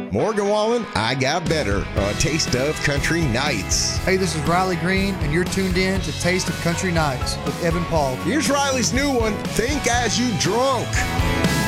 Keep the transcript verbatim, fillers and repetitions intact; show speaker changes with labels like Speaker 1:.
Speaker 1: Morgan Wallen, I Got Better on Taste of Country Nights.
Speaker 2: Hey, this is Riley Green, and you're tuned in to Taste of Country Nights with Evan Paul.
Speaker 1: Here's Riley's new one, Think As You Drunk.